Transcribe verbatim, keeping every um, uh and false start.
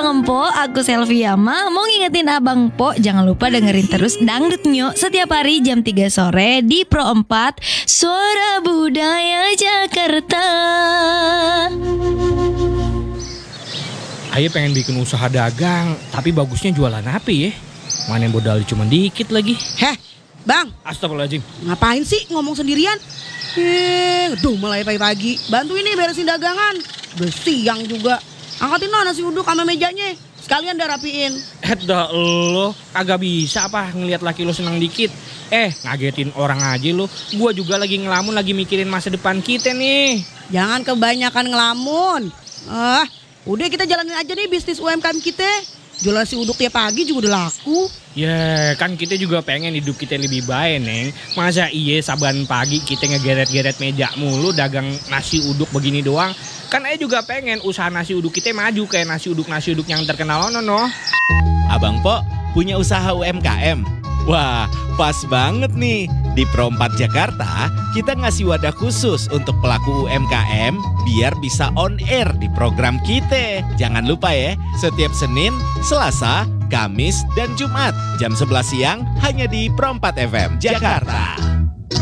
Abang Empo, aku Selviama. Mau ngingetin Abang Po, jangan lupa dengerin terus Dangdut Nyo setiap hari jam tiga sore di Pro empat Suara Budaya Jakarta. Ayo pengen bikin usaha dagang, tapi bagusnya jualan apa ya? Mana yang modal cuma dikit lagi. Heh, Bang. Astagfirullahaladzim. Ngapain sih ngomong sendirian? Eh, duh mulai pagi-pagi. Bantu ini beresin dagangan. Udah siang juga. Angkatin no nasi uduk sama mejanya. Sekalian dah rapiin. Eh dah lo, kagak bisa apa ngelihat laki lo senang dikit. Eh, ngagetin orang aja lo. Gua juga lagi ngelamun, lagi mikirin masa depan kita nih. Jangan kebanyakan ngelamun. Ah, udah kita jalanin aja nih bisnis U M K M kita. Jualan nasi uduk tiap pagi juga udah laku. Ya kan kita juga pengen hidup kita lebih baik, Neng. Masa iya saban pagi kita ngegeret-geret meja mulu dagang nasi uduk begini doang. Kan saya juga pengen usaha nasi uduk kita maju kayak nasi uduk-nasi uduk yang terkenal ono no. Abang Po punya usaha U M K M. Wah, pas banget nih. Di Pro empat Jakarta, kita ngasih wadah khusus untuk pelaku U M K M biar bisa on air di program kita. Jangan lupa ya, setiap Senin, Selasa, Kamis, dan Jumat jam sebelas siang hanya di Pro empat F M Jakarta.